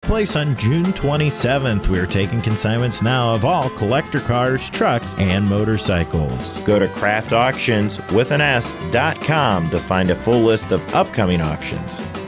place on June 27th. We are taking consignments now of all collector cars, trucks, and motorcycles. Go to craftauctionswithanscom to find a full list of upcoming auctions.